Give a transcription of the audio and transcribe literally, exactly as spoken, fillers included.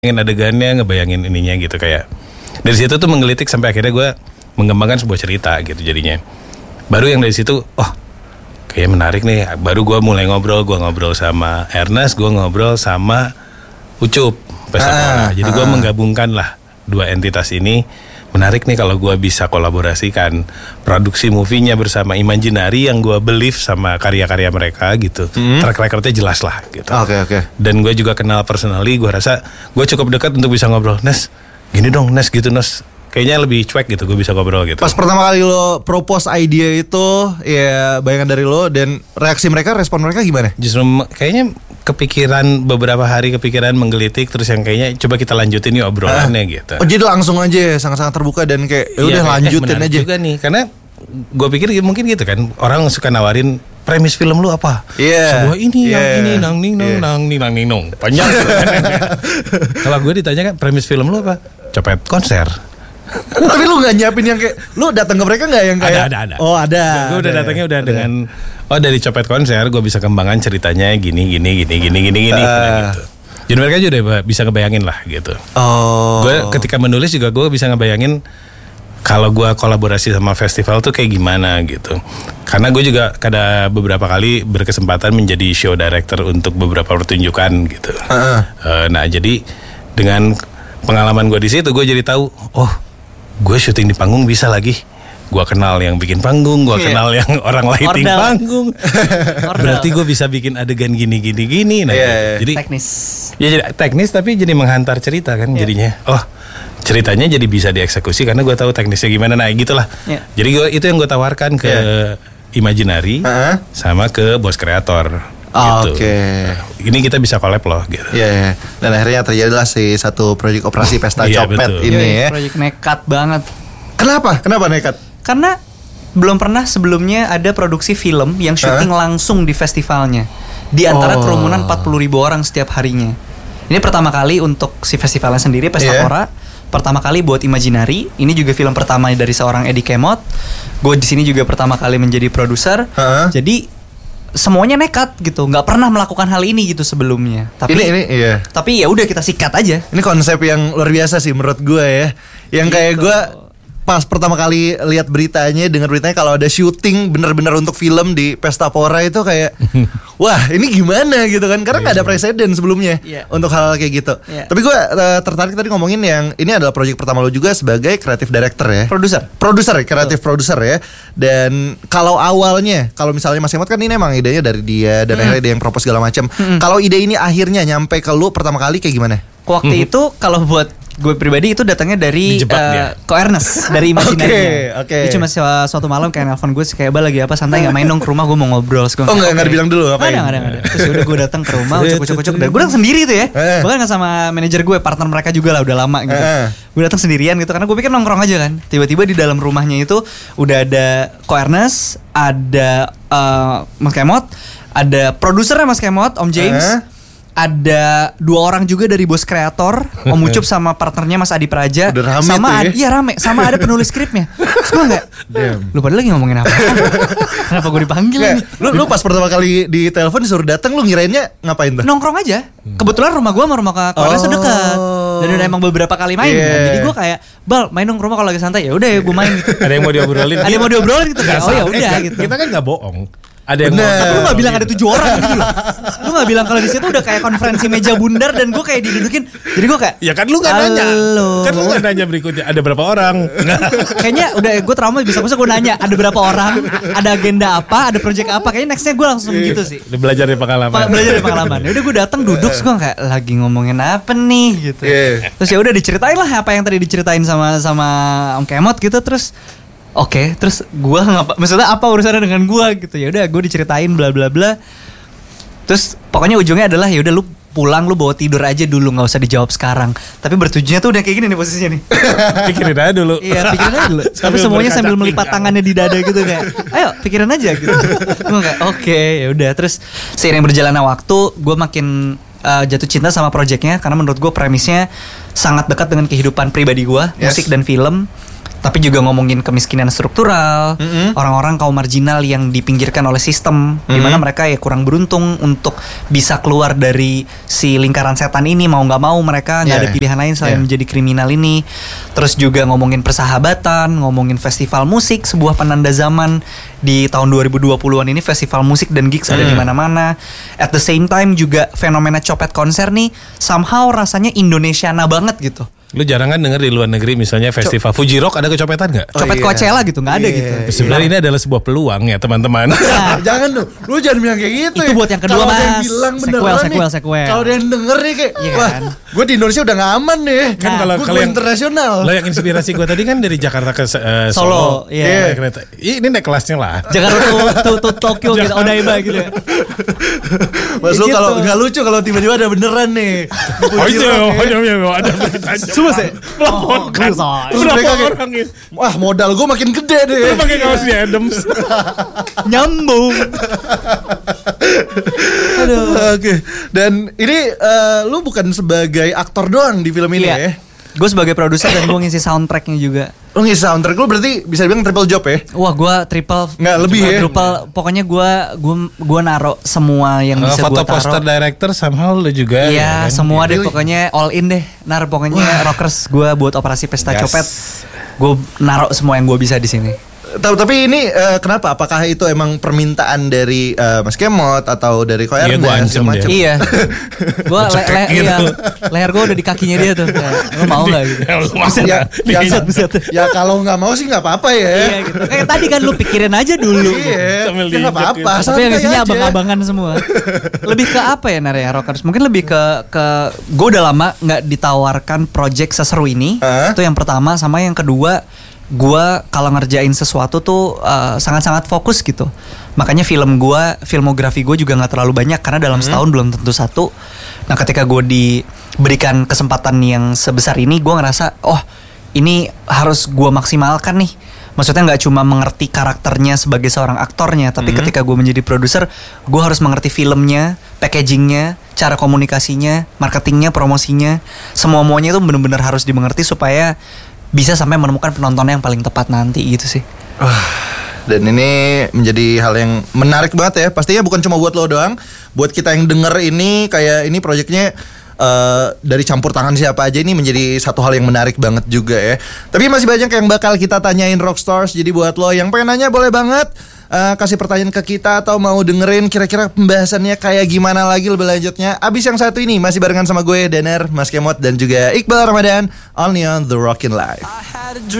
ngebayangin adegannya, ngebayangin ininya gitu kayak. Dari situ tuh menggelitik sampai akhirnya gue mengembangkan sebuah cerita gitu jadinya. Baru yang dari situ, oh kayak menarik nih. Baru gue mulai ngobrol, gue ngobrol sama Ernest, gue ngobrol sama Ucup Pesta Pora. Jadi gue menggabungkan lah dua entitas ini. Menarik nih kalau gue bisa kolaborasikan produksi movie-nya bersama Imaginary yang gue believe sama karya-karya mereka gitu. Mm-hmm. Track recordnya jelas lah gitu. Oke okay, oke. Okay. Dan gue juga kenal personally, gue rasa gue cukup dekat untuk bisa ngobrol. Nes, gini dong Nes gitu Nes. Kayaknya lebih cuek gitu, gue bisa ngobrol gitu. Pas pertama kali lo propose idea itu, ya bayangan dari lo dan reaksi mereka, respon mereka gimana? Justru kayaknya kepikiran beberapa hari kepikiran menggelitik terus yang kayaknya coba kita lanjutin nih obrolannya ah. gitu. Oh jadi langsung aja sangat-sangat terbuka dan kayak ya udah lanjutin eh, aja. Juga nih karena gue pikir mungkin gitu kan orang suka nawarin premis film lu apa? Yeah. Sebuah ini yeah. yang ini nang ning nong yeah. nang ning nang ning nong panjang. Kalau gue ditanya kan premis film lu apa? Copet konser. Tapi lu gak nyiapin yang kayak lu datang ke mereka gak yang kayak ada, ada, ada. Oh ada. Gue udah datangnya udah ada. Dengan oh dari Copet konser gue bisa kembangkan ceritanya gini gini gini gini gini gini uh. gitu. Jadi mereka juga udah bisa ngebayangin lah gitu. Oh. Gue ketika menulis juga gue bisa ngebayangin kalau gue kolaborasi sama festival tuh kayak gimana gitu. Karena gue juga ada beberapa kali berkesempatan menjadi show director untuk beberapa pertunjukan gitu. Uh. Uh, nah jadi dengan pengalaman gue di situ gue jadi tahu oh gue syuting di panggung bisa lagi. Gue kenal yang bikin panggung, gue yeah. kenal yang orang lighting Ordal. Panggung. Berarti gue bisa bikin adegan gini-gini gini. Nah, yeah, jadi teknis. Ya jadi teknis tapi jadi menghantar cerita kan yeah. jadinya. Oh ceritanya jadi bisa dieksekusi karena gue tahu teknisnya gimana. Nah gitulah. Yeah. Jadi gue itu yang gue tawarkan ke yeah. Imaginary uh-huh. sama ke bos kreator. Oh, gitu. Oke. Okay. Ini kita bisa collab loh gitu. Iya. Yeah, yeah. Dan akhirnya terjadilah si satu proyek operasi Pesta yeah, Copet betul. ini yeah, ya. Proyek nekat banget. Kenapa? Kenapa nekat? Karena belum pernah sebelumnya ada produksi film yang syuting huh? langsung di festivalnya. Di antara oh. kerumunan empat puluh ribu orang setiap harinya. Ini pertama kali untuk si festivalnya sendiri Pesta yeah. Pora. Pertama kali buat Imaginary. Ini juga film pertama dari seorang Eddie Kemot. Gue di sini juga pertama kali menjadi produser. Uh-huh. Jadi semuanya nekat gitu, nggak pernah melakukan hal ini gitu sebelumnya. Tapi ini, ini iya. Tapi ya udah kita sikat aja. Ini konsep yang luar biasa sih menurut gue ya. Yang gitu. Kayak gue pas pertama kali lihat beritanya, dengar beritanya kalau ada syuting benar-benar untuk film di Pesta Pora itu kayak wah ini gimana gitu kan, karena nggak ada presiden sebelumnya yeah. untuk hal kayak gitu. Yeah. Tapi gue uh, tertarik tadi ngomongin yang ini adalah proyek pertama lo juga sebagai creative director ya, produser, produser, creative producer ya. Dan kalau awalnya, kalau misalnya Mas Kemot kan ini emang idenya dari dia dan mm. akhirnya dia yang propose segala macam. Mm. Kalau ide ini akhirnya nyampe ke lo pertama kali kayak gimana? Waktu mm. itu kalau buat gue pribadi itu datangnya dari uh, Ko Ernest dari Imaginary. Oke, okay, oke. Okay. Dia cuma suatu malam kayak nelfon gue kayak Bal lagi apa santai enggak main dong ke rumah gue mau ngobrol. Gua, oh enggak enggak okay. dibilang dulu ngapain? Enggak, enggak, enggak. Terus udah gue datang ke rumah, ucuk-ucuk dan gue datang sendiri tuh ya. Bahkan enggak sama manajer gue, partner mereka juga lah udah lama gitu. Gue datang sendirian gitu karena gue pikir nongkrong aja kan. Tiba-tiba di dalam rumahnya itu udah ada Ko Ernest, ada uh, Mas Kemot, ada produsernya Mas Kemot, Om James. Uh. Ada dua orang juga dari bos kreator, Om Ucup sama partnernya Mas Adi Praja. Udah rame sama tuh ya? ada, iya rame, sama ada penulis skripnya. Terus gue gak, lu pada lagi ngomongin apa? Kenapa gue dipanggil ya, nih? Lu, lu pas pertama kali di telepon disuruh datang, lu ngirainnya ngapain tuh? Nongkrong aja. Kebetulan rumah gue sama rumah Ko Ernest oh. dekat. Dan udah emang beberapa kali main yeah. kan. Jadi gue kayak, Bal main dong ke rumah kalau lagi santai. Ya udah ya gue main gitu. Ada yang mau diobrolin. Ada yang mau diobrolin gitu. Oh ya udah gitu. Kita kan gak bohong. Ada yang Bener. Tapi lu gak bilang ada tujuh orang gitu loh. Lu gak bilang kalau di situ udah kayak konferensi meja bundar dan gue kayak didudukin. Jadi gue kayak ya kan lu gak nanya. Kan lu gak nanya berikutnya ada berapa orang. Kayaknya udah gue trauma bisa-bisa gue nanya ada berapa orang, ada agenda apa, ada project apa. Kayaknya nextnya gue langsung gitu sih. Belajar dari pengalaman. Pa- belajar dari pengalaman. Ya udah gue datang duduk gue kayak lagi ngomongin apa nih gitu. Yeah. Terus ya udah diceritain lah apa yang tadi diceritain sama sama Om Kemot gitu. Terus oke, okay, terus gue ngapa? Maksudnya apa urusannya dengan gue gitu? Ya udah, gue diceritain bla bla bla. Terus pokoknya ujungnya adalah ya udah lu pulang lu bawa tidur aja dulu, nggak usah dijawab sekarang. Tapi bertujuannya tuh udah kayak gini nih posisinya nih. Pikirin aja dulu. Iya, pikirin aja dulu. Tapi semuanya sambil melipat tangannya di dada gitu kayak, ayo pikirin aja gitu. Gue kayak oke, okay, ya udah. Terus seiring berjalannya waktu, gue makin uh, jatuh cinta sama proyeknya karena menurut gue premisnya sangat dekat dengan kehidupan pribadi gue, yes. musik dan film. tapi juga ngomongin kemiskinan struktural, mm-hmm. orang-orang kaum marginal yang dipinggirkan oleh sistem, mm-hmm. di mana mereka ya kurang beruntung untuk bisa keluar dari si lingkaran setan ini, mau nggak mau mereka nggak yeah. ada pilihan lain selain yeah. menjadi kriminal ini. Terus juga ngomongin persahabatan, ngomongin festival musik, sebuah penanda zaman di tahun dua ribu dua puluhan ini, festival musik dan gigs mm. ada di mana-mana. At the same time juga fenomena copet konser nih somehow rasanya Indonesiana banget gitu. Lu jarang kan denger di luar negeri misalnya festival Fuji Rock ada kecopetan gak? Oh, Copet iya. Coachella gitu, gak ada yeah, gitu. Sebenarnya yeah. ini adalah sebuah peluang ya teman-teman. Nah, jangan lu, lu jangan bilang kayak gitu. Itu buat yang kedua mas. Kalau ada yang bilang sequel, sequel, sequel. Kalau ada yang denger nih kayak, yeah, wah, kan? Gue di Indonesia udah gak aman nih. Kan kalau nah, kalau yang internasional. Lo yang inspirasi gue tadi kan dari Jakarta ke uh, Solo. Solo, iya. Yeah. Ini naik kelasnya lah. Jakarta to, to, to Tokyo gitu, Odaiba gitu ya. Mas lu kalau nggak lucu kalau tiba-tiba ada beneran nih. Oh iya, oh iya, ada beritanya. Coba sih. Oh, kan. Terus mereka kayak, wah modal gue makin gede deh. Lu pakai kaos di Adams. Nyambung. Aduh. Oke. Okay. Dan ini uh, lu bukan sebagai aktor doang di film ini iya. ya? Gue sebagai produser dan gue ngisi soundtracknya juga. Lu ngisi soundtrack, lu berarti bisa dibilang triple job ya? Wah gue triple. Nggak lebih ya? Triple, pokoknya gue gue gue naro semua yang bisa uh, gue taruh. Foto poster director somehow lu juga. Iya ya, kan? Semua ya, deh pokoknya all in deh. Nar pokoknya Wah. Rockers gue buat operasi pesta yes. copet. Gue naro semua yang gue bisa di sini. Tapi ini uh, kenapa? Apakah itu emang permintaan dari uh, Mas Kemot atau dari Ko Ernest? Iya, gue ancam dia. Iya. Gue le- le- gitu. iya, leher gue udah di kakinya dia tuh. Ya, lo mau nggak gitu? Ya, ya, ya, ya kalau nggak mau sih nggak apa-apa ya. Iya gitu. Kayak tadi kan lu pikirin aja dulu. Iya. Ya nggak apa-apa. Tapi yang isinya abang-abangan semua. Lebih ke apa ya Narya Rockers? Mungkin lebih ke ke gue udah lama nggak ditawarkan project seseru ini. Itu yang pertama, sama yang kedua. Gue kalau ngerjain sesuatu tuh uh, sangat-sangat fokus gitu. Makanya film gue, filmografi gue juga gak terlalu banyak. Karena dalam setahun hmm. belum tentu satu. Nah ketika gue diberikan kesempatan yang sebesar ini, gue ngerasa oh ini harus gue maksimalkan nih. Maksudnya gak cuma mengerti karakternya sebagai seorang aktornya, tapi hmm. ketika gue menjadi produser, gue harus mengerti filmnya, packagingnya, cara komunikasinya, marketingnya, promosinya. Semua-muanya itu benar-benar harus dimengerti supaya bisa sampai menemukan penonton yang paling tepat nanti gitu sih. Uh, dan ini menjadi hal yang menarik banget ya. Pastinya bukan cuma buat lo doang, buat kita yang denger ini kayak ini proyeknya uh, dari campur tangan siapa aja, ini menjadi satu hal yang menarik banget juga ya. Tapi masih banyak yang bakal kita tanyain Rockstars. Jadi buat lo yang pengen nanya boleh banget uh, kasih pertanyaan ke kita atau mau dengerin kira-kira pembahasannya kayak gimana lagi lebih lanjutnya. Abis yang satu ini masih barengan sama gue Daner, Mas Kemot dan juga Iqbal Ramadan, only on The Rockin' Live.